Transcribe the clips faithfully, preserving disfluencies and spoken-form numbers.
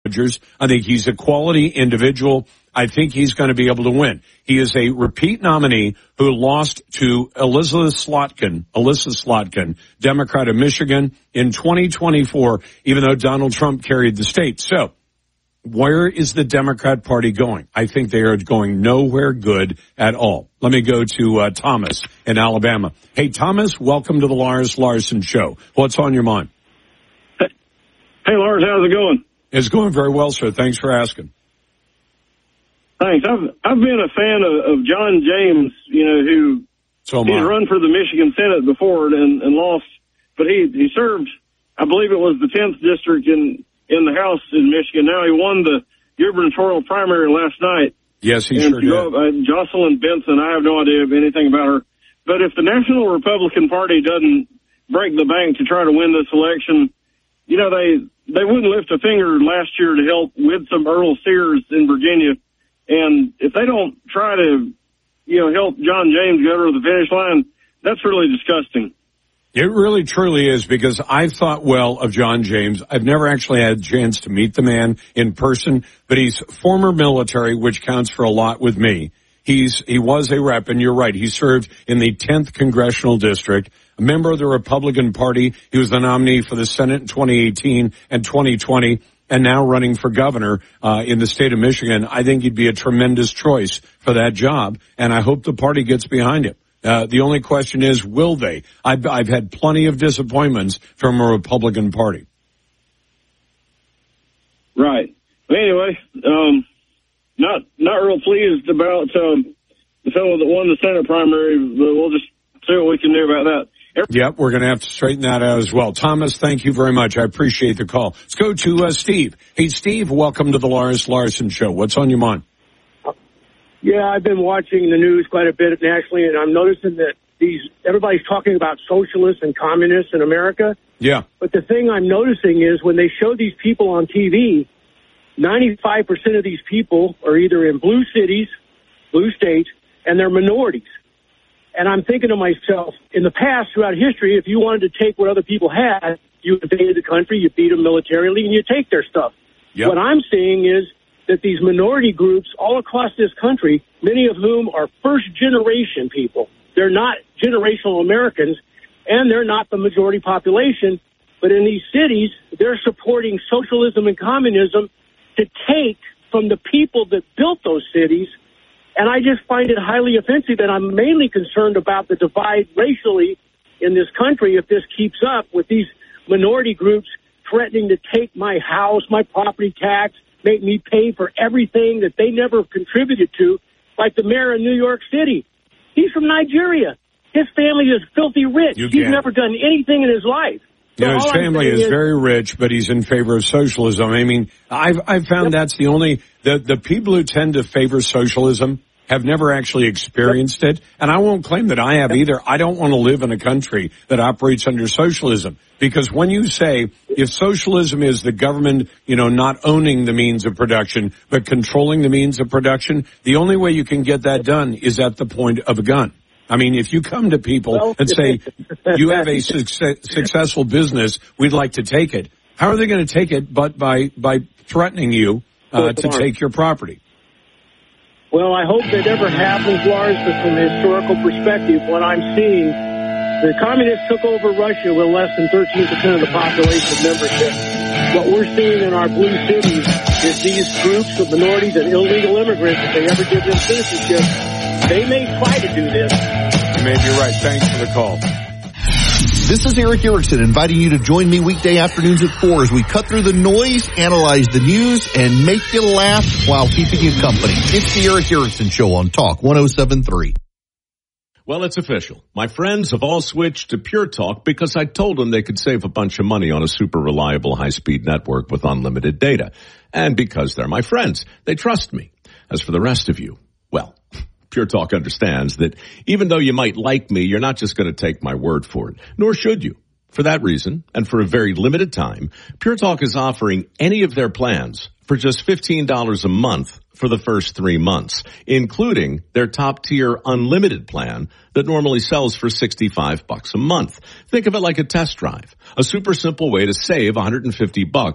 I think he's a quality individual. I think he's going to be able to win. He is a repeat nominee who lost to Elizabeth Slotkin, Alyssa Slotkin, Democrat of Michigan, in twenty twenty-four, even though Donald Trump carried the state. So, where is the Democrat Party going? I think they are going nowhere good at all. Let me go to uh, Thomas in Alabama. Hey, Thomas, welcome to the Lars Larson Show. What's on your mind? Hey, hey Lars, how's it going? It's going very well, sir. Thanks for asking. Thanks. I've I've been a fan of, of John James, you know, who so he's run for the Michigan Senate before and, and lost, but he he served, I believe it was the tenth district in in the House in Michigan. Now he won the gubernatorial primary last night. Yes, he and sure did. Go, uh, Jocelyn Benson, I have no idea anything about her. But if the National Republican Party doesn't break the bank to try to win this election, you know, they they wouldn't lift a finger last year to help with some Earl Sears in Virginia. And if they don't try to, you know, help John James go to the finish line, that's really disgusting. It really truly is, because I've thought well of John James. I've never actually had a chance to meet the man in person, but he's former military, which counts for a lot with me. He's, he was a rep, and you're right, he served in the tenth Congressional District, a member of the Republican Party. He was the nominee for the Senate in twenty eighteen and twenty twenty, and now running for governor uh, in the state of Michigan. I think he'd be a tremendous choice for that job, and I hope the party gets behind him. Uh, the only question is, will they? I've, I've had plenty of disappointments from a Republican Party. Right. Anyway, um, not not real pleased about um, the fellow that won the Senate primary, but we'll just see what we can do about that. Every- Yep, we're going to have to straighten that out as well. Thomas, thank you very much. I appreciate the call. Let's go to uh, Steve. Hey, Steve, welcome to the Lars Larson Show. What's on your mind? Yeah, I've been watching the news quite a bit nationally, and I'm noticing that these everybody's talking about socialists and communists in America. Yeah. But the thing I'm noticing is when they show these people on T V, ninety-five percent of these people are either in blue cities, blue states, and they're minorities. And I'm thinking to myself, in the past, throughout history, if you wanted to take what other people had, you invaded the country, you beat them militarily, and you take their stuff. Yep. What I'm seeing is that these minority groups all across this country, many of whom are first-generation people, they're not generational Americans, and they're not the majority population, but in these cities, they're supporting socialism and communism to take from the people that built those cities. And I just find it highly offensive, and I'm mainly concerned about the divide racially in this country if this keeps up with these minority groups threatening to take my house, my property tax, make me pay for everything that they never contributed to, like the mayor of New York City. He's from Nigeria. His family is filthy rich. You He's can't. never done anything in his life. You So know, his all I'm family saying is is, very rich, but he's in favor of socialism. I mean, I've, I've found that's the only, the, the people who tend to favor socialism have never actually experienced it. And I won't claim that I have either. I don't want to live in a country that operates under socialism. Because when you say, if socialism is the government, you know, not owning the means of production, but controlling the means of production, the only way you can get that done is at the point of a gun. I mean, if you come to people well, and say, you have a success, successful business, we'd like to take it. How are they going to take it but by, by threatening you uh, to take your property? Well, I hope that never happens, Lars, but from a historical perspective, what I'm seeing, the communists took over Russia with less than thirteen percent of the population membership. What we're seeing in our blue cities is these groups of minorities and illegal immigrants, if they ever give them citizenship, they may try to do this. You may be right. Thanks for the call. This is Eric Erickson inviting you to join me weekday afternoons at four as we cut through the noise, analyze the news, and make you laugh while keeping you company. It's the Eric Erickson Show on Talk one oh seven point three. Well, it's official. My friends have all switched to Pure Talk because I told them they could save a bunch of money on a super reliable high-speed network with unlimited data. And because they're my friends, they trust me. As for the rest of you, well, Pure Talk understands that even though you might like me, you're not just going to take my word for it, nor should you. For that reason, and for a very limited time, Pure Talk is offering any of their plans for just fifteen dollars a month for the first three months, including their top-tier unlimited plan that normally sells for sixty-five bucks a month. Think of it like a test drive, a super simple way to save one hundred fifty bucks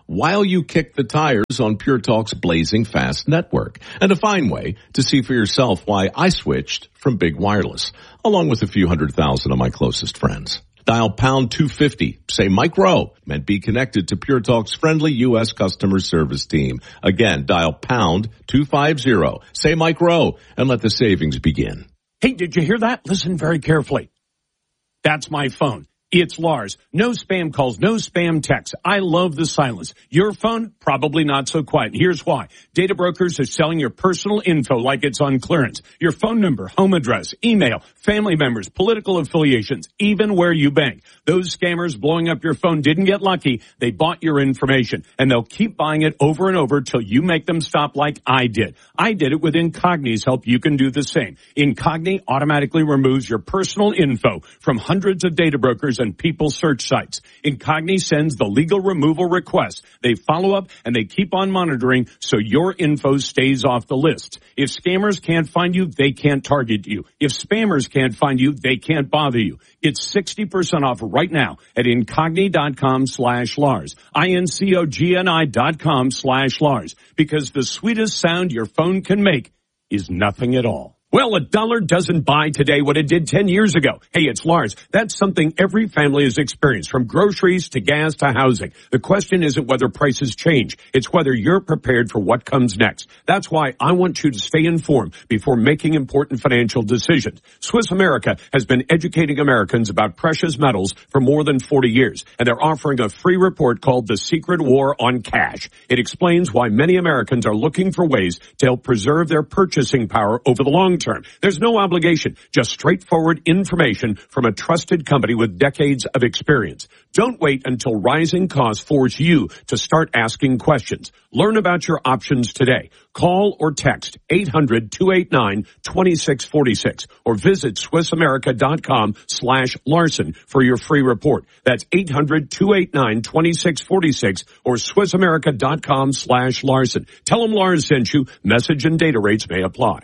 while you kick the tires on Pure Talk's blazing fast network. And a fine way to see for yourself why I switched from Big Wireless, along with a few hundred thousand of my closest friends. Dial pound two fifty, say Mike Rowe, and be connected to Pure Talk's friendly U S customer service team. Again, dial pound two fifty, say Mike Rowe, and let the savings begin. Hey, did you hear that? Listen very carefully. That's my phone. It's Lars. No spam calls, no spam texts. I love the silence. Your phone, probably not so quiet. Here's why. Data brokers are selling your personal info like it's on clearance. Your phone number, home address, email, family members, political affiliations, even where you bank. Those scammers blowing up your phone didn't get lucky. They bought your information, and they'll keep buying it over and over till you make them stop like I did. I did it with Incogni's help. You can do the same. Incogni automatically removes your personal info from hundreds of data brokers and people search sites. Incogni sends the legal removal request. They follow up and they keep on monitoring so your info stays off the list. If scammers can't find you, they can't target you. If spammers can't find you, they can't bother you. It's sixty percent off right now at Incogni.com slash Lars. I-N-C-O-G-N-I dot com slash Lars. Because the sweetest sound your phone can make is nothing at all. Well, a dollar doesn't buy today what it did ten years ago. Hey, it's Lars. That's something every family has experienced, from groceries to gas to housing. The question isn't whether prices change. It's whether you're prepared for what comes next. That's why I want you to stay informed before making important financial decisions. Swiss America has been educating Americans about precious metals for more than forty years, and they're offering a free report called The Secret War on Cash. It explains why many Americans are looking for ways to help preserve their purchasing power over the long term. There's no obligation, just straightforward information from a trusted company with decades of experience. Don't wait until rising costs force you to start asking questions. Learn about your options today. Call or text eight hundred, two eight nine, two six four six or visit SwissAmerica.com slash Larson for your free report. That's eight hundred, two eight nine, two six four six or SwissAmerica.com slash Larson. Tell them Lars sent you. Message and data rates may apply.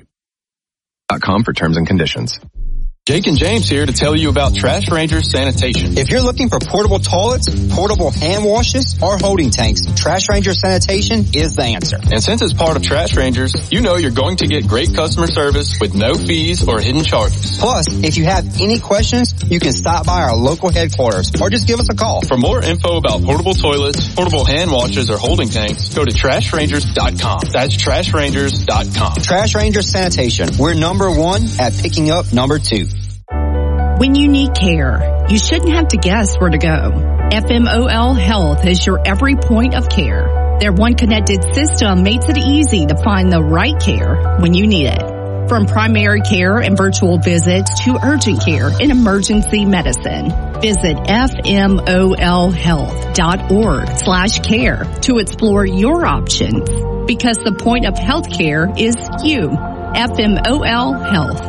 .com for terms and conditions. Jake and James here to tell you about Trash Rangers Sanitation. If you're looking for portable toilets, portable hand washes, or holding tanks, Trash Ranger Sanitation is the answer. And since it's part of Trash Rangers, you know you're going to get great customer service with no fees or hidden charges. Plus, if you have any questions, you can stop by our local headquarters or just give us a call. For more info about portable toilets, portable hand washes, or holding tanks, go to trash rangers dot com. That's trash rangers dot com. Trash Ranger Sanitation. We're number one at picking up number two. When you need care, you shouldn't have to guess where to go. F M O L Health is your every point of care. Their one connected system makes it easy to find the right care when you need it. From primary care and virtual visits to urgent care and emergency medicine. Visit F M O L health dot org slash care to explore your options. Because the point of healthcare is you. F M O L Health.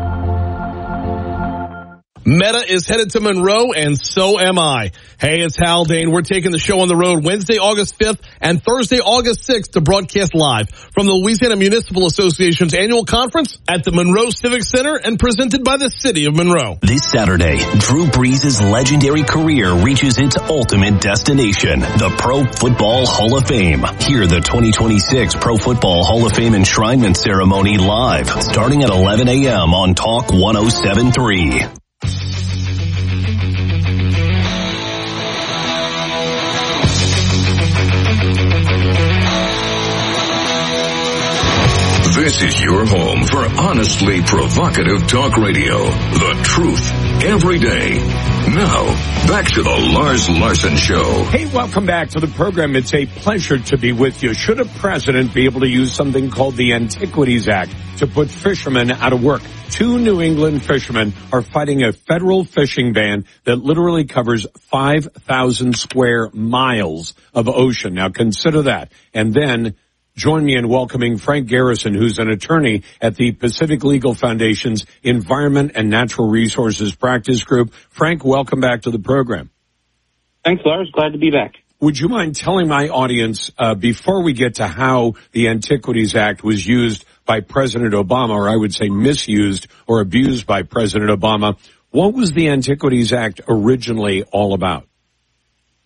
Meta is headed to Monroe, and so am I. Hey, it's Hal Dane. We're taking the show on the road Wednesday, August fifth and Thursday, August sixth to broadcast live from the Louisiana Municipal Association's annual conference at the Monroe Civic Center and presented by the City of Monroe. This Saturday, Drew Brees' legendary career reaches its ultimate destination, the Pro Football Hall of Fame. Hear the twenty twenty-six Pro Football Hall of Fame enshrinement ceremony live, starting at eleven a.m. on Talk one oh seven point three. This is your home for honestly provocative talk radio. The truth every day. Now, back to the Lars Larson Show. Hey, welcome back to the program. It's a pleasure to be with you. Should a president be able to use something called the Antiquities Act to put fishermen out of work? Two New England fishermen are fighting a federal fishing ban that literally covers five thousand square miles of ocean. Now, consider that. And then join me in welcoming Frank Garrison, who's an attorney at the Pacific Legal Foundation's Environment and Natural Resources Practice Group. Frank, welcome back to the program. Thanks, Lars. Glad to be back. Would you mind telling my audience, uh, before we get to how the Antiquities Act was used by President Obama, or I would say misused or abused by President Obama, what was the Antiquities Act originally all about?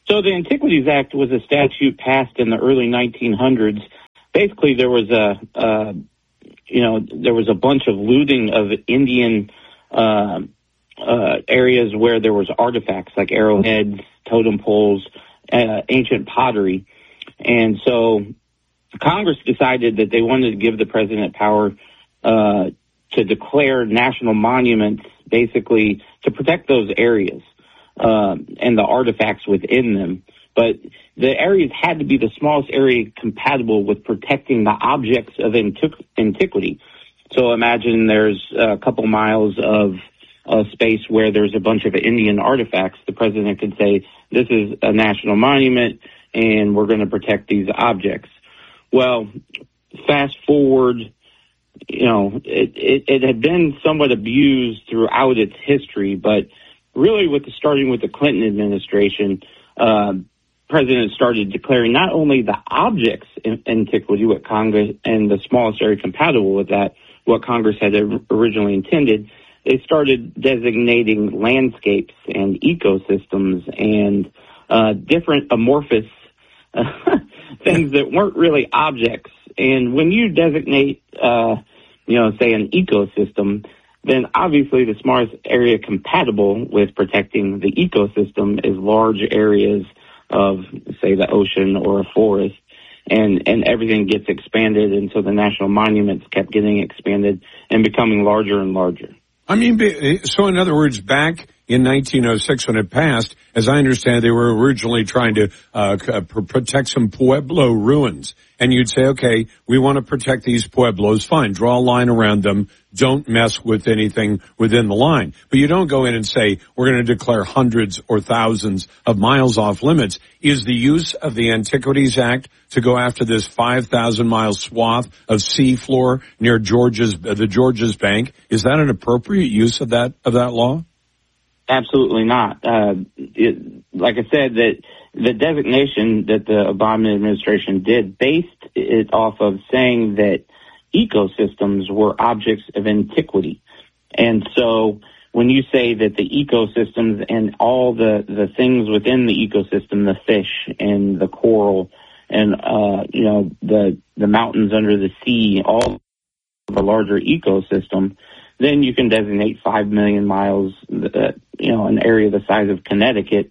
So the Antiquities Act was a statute passed in the early nineteen hundreds. Basically, there was a, uh, you know, there was a bunch of looting of Indian uh, uh, areas where there was artifacts like arrowheads, totem poles, uh, ancient pottery. And so Congress decided that they wanted to give the president power uh, to declare national monuments, basically to protect those areas uh, and the artifacts within them. But the areas had to be the smallest area compatible with protecting the objects of antiqu- antiquity. So imagine there's a couple miles of a space where there's a bunch of Indian artifacts. The president could say, this is a national monument, and we're going to protect these objects. Well, fast forward, you know, it, it, it had been somewhat abused throughout its history, but really with the, starting with the Clinton administration, uh, President started declaring not only the objects in antiquity, what Congress, and the smallest area compatible with that, what Congress had originally intended. They started designating landscapes and ecosystems and uh, different amorphous uh, things that weren't really objects. And when you designate, uh, you know, say an ecosystem, then obviously the smallest area compatible with protecting the ecosystem is large areas of, say, the ocean or a forest, and, and everything gets expanded, and so the national monuments kept getting expanded and becoming larger and larger. I mean, so in other words, back in nineteen oh six when it passed, as I understand, they were originally trying to uh, protect some Pueblo ruins. And you'd say, okay, we want to protect these Pueblos. Fine, draw a line around them. Don't mess with anything within the line. But you don't go in and say, we're going to declare hundreds or thousands of miles off limits. Is the use of the Antiquities Act to go after this five thousand mile swath of sea floor near Georgia's, the Georgia's Bank, is that an appropriate use of that, of that law? Absolutely not. Uh, it, like I said, that the designation that the Obama administration did based it off of saying that ecosystems were objects of antiquity. And so when you say that the ecosystems and all the, the things within the ecosystem, the fish and the coral and, uh, you know, the, the mountains under the sea, all of a larger ecosystem, then you can designate five million miles, uh, you know, an area the size of Connecticut,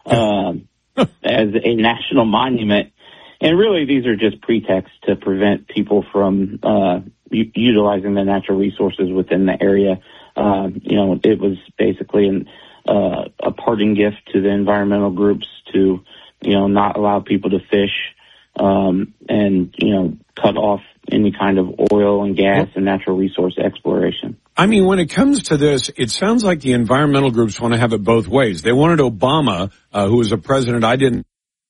um, as a national monument. And really, these are just pretexts to prevent people from uh, u- utilizing the natural resources within the area. Uh, you know, it was basically an, uh, a parting gift to the environmental groups to, you know, not allow people to fish um, and, you know, cut off any kind of oil and gas and natural resource exploration. I mean, when it comes to this, it sounds like the environmental groups want to have it both ways. They wanted Obama, uh, who was a president I didn't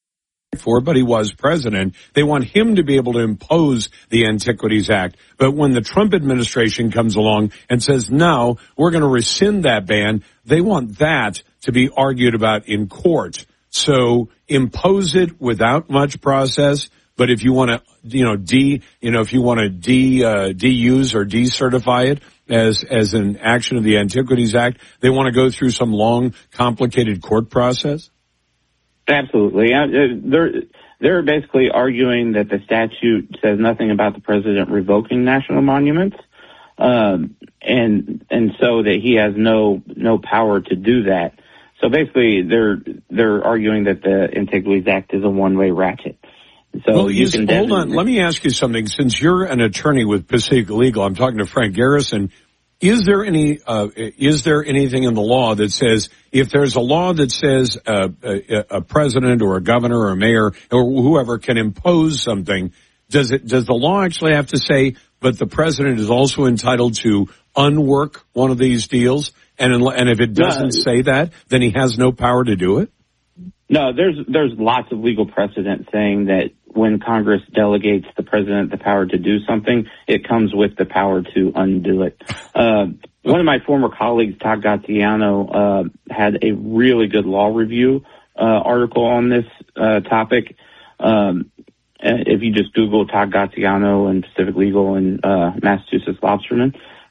for, but he was president. They want him to be able to impose the Antiquities Act. But when the Trump administration comes along and says, no, we're going to rescind that ban, they want that to be argued about in court. So impose it without much process. But if you want to, you know, de, you know, if you want to de, uh, de-use or decertify it as, as an action of the Antiquities Act, they want to go through some long, complicated court process? Absolutely. They're, they're basically arguing that the statute says nothing about the president revoking national monuments, um, and, and so that he has no, no power to do that. So basically they're, they're arguing that the Antiquities Act is a one-way ratchet. So well, you is, can hold on. Let me ask you something. Since you're an attorney with Pacific Legal, I'm talking to Frank Garrison. Is there any, uh, is there anything in the law that says if there's a law that says uh, a, a president or a governor or a mayor or whoever can impose something, does it, does the law actually have to say, but the president is also entitled to unwork one of these deals? And, and if it doesn't no. say that, then he has no power to do it? No, there's there's lots of legal precedent saying that when Congress delegates the president the power to do something, it comes with the power to undo it. Uh, one of my former colleagues, Todd Gaziano, uh, had a really good law review uh, article on this uh, topic. Um, if you just Google Todd Gaziano and Pacific Legal and uh, Massachusetts Lobsterman,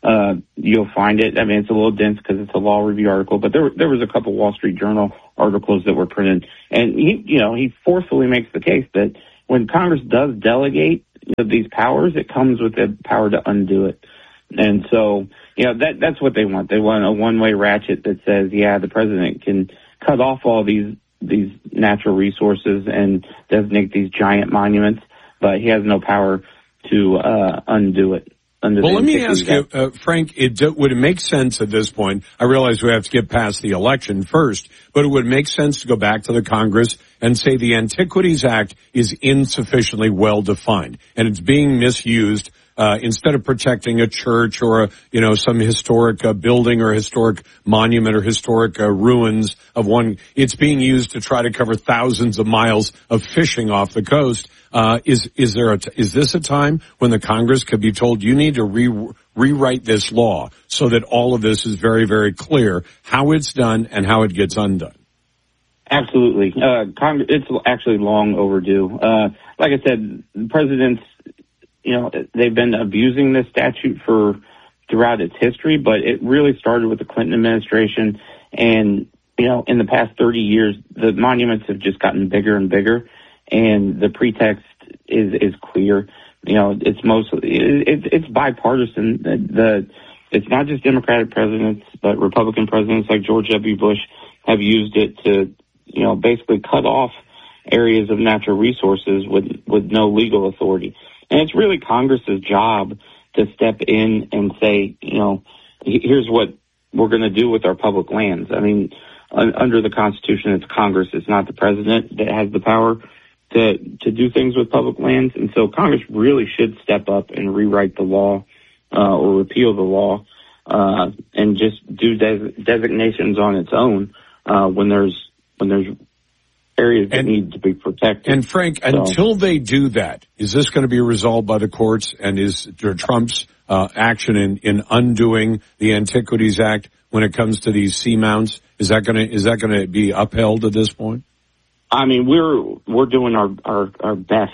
uh, you'll find it. I mean, it's a little dense because it's a law review article, but there there was a couple Wall Street Journal articles that were printed, and he, you know, he forcefully makes the case that when Congress does delegate these powers, it comes with the power to undo it. And so, you know, that that's what they want. They want a one-way ratchet that says, yeah, the president can cut off all these these natural resources and designate these giant monuments, but he has no power to uh, undo it. Well, let me ask you, uh, Frank, it, would it make sense at this point? I realize we have to get past the election first, but it would make sense to go back to the Congress and say the Antiquities Act is insufficiently well defined and it's being misused. Uh, instead of protecting a church or a, you know, some historic uh, building or historic monument or historic uh, ruins of one, it's being used to try to cover thousands of miles of fishing off the coast. Uh, is, is there a, t- is this a time when the Congress could be told you need to re- rewrite this law so that all of this is very, very clear how it's done and how it gets undone? Absolutely. Uh, Congress, it's actually long overdue. Uh, like I said, the president's, you know, they've been abusing this statute for throughout its history, but it really started with the Clinton administration. And, you know, in the past thirty years, the monuments have just gotten bigger and bigger. And the pretext is, is clear. You know, it's mostly, it, it's bipartisan. The, the, it's not just Democratic presidents, but Republican presidents like George W. Bush have used it to, you know, basically cut off areas of natural resources with, with no legal authority. And it's really Congress's job to step in and say, you know, here's what we're going to do with our public lands. I mean, un- under the Constitution, it's Congress. It's not the president that has the power to to do things with public lands. And so Congress really should step up and rewrite the law uh, or repeal the law uh, and just do des- designations on its own uh, when there's when there's areas that and, need to be protected. And Frank, so, until they do that, is this going to be resolved by the courts? And is Trump's uh, action in, in undoing the Antiquities Act when it comes to these seamounts, is that going to is that going to be upheld at this point? I mean, we're we're doing our our, our best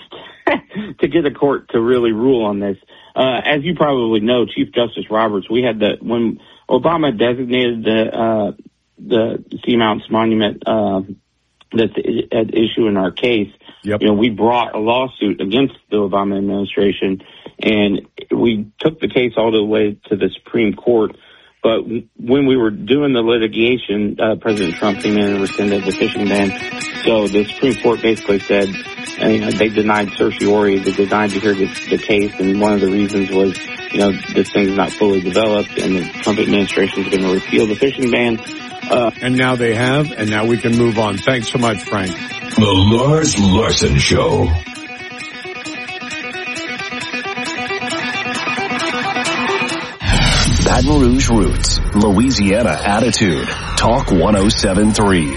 to get a court to really rule on this. Uh, as you probably know, Chief Justice Roberts, we had the when Obama designated the uh, the Seamounts Monument. Uh, that's at issue in our case. Yep. You know, we brought a lawsuit against the Obama administration, and we took the case all the way to the Supreme Court. But when we were doing the litigation, uh, President Trump came in and rescinded the fishing ban. So the Supreme Court basically said, you know, they denied certiorari, they denied to hear the, the case, and one of the reasons was, you know, this thing's not fully developed, and the Trump administration is going to repeal the fishing ban. Uh, and now they have, and now we can move on. Thanks so much, Frank. The Lars Larson Show. Baton Rouge Roots, Louisiana Attitude, Talk one oh seven point three.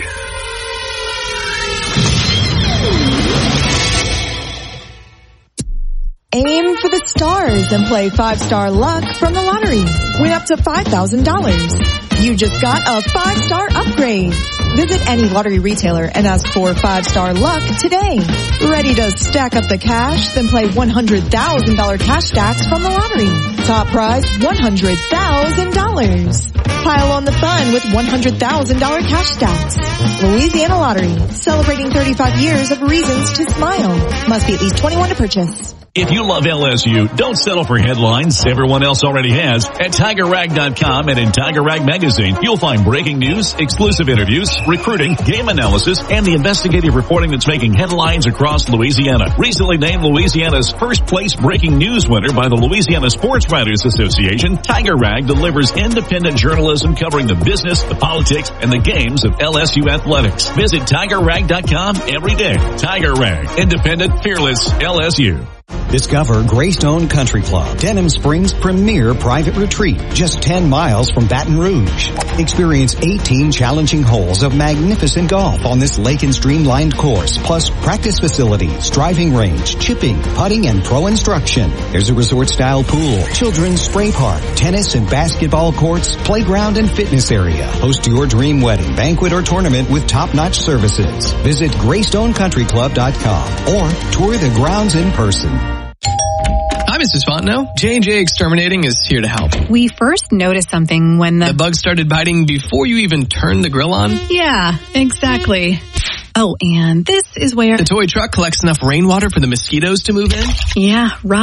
Aim for the stars and play five-star luck from the lottery. Win up to five thousand dollars. You just got a five-star upgrade. Visit any lottery retailer and ask for five-star luck today. Ready to stack up the cash? Then play one hundred thousand dollars cash stacks from the lottery. Top prize, one hundred thousand dollars. Pile on the fun with one hundred thousand dollars cash stacks. Louisiana Lottery, celebrating thirty-five years of reasons to smile. Must be at least twenty-one to purchase. If you love L S U, don't settle for headlines everyone else already has. At Tiger Rag dot com and in Tiger Rag Magazine, you'll find breaking news, exclusive interviews, recruiting, game analysis, and the investigative reporting that's making headlines across Louisiana. Recently named Louisiana's first place breaking news winner by the Louisiana Sports Writers Association, Tiger Rag delivers independent journalism covering the business, the politics, and the games of L S U athletics. Visit Tiger Rag dot com every day. Tiger Rag, independent, fearless L S U. Discover Greystone Country Club, Denham Springs' premier private retreat, just ten miles from Baton Rouge. Experience eighteen challenging holes of magnificent golf on this lake and streamlined course, plus practice facilities, driving range, chipping, putting, and pro instruction. There's a resort-style pool, children's spray park, tennis and basketball courts, playground and fitness area. Host your dream wedding, banquet, or tournament with top-notch services. Visit Greystone Country Club dot com or tour the grounds in person. I'm Missus Fontenot. J and J Exterminating is here to help. We first noticed something when the... The bug started biting before you even turned the grill on? Yeah, exactly. Oh, and this is where... The toy truck collects enough rainwater for the mosquitoes to move in? Yeah, right.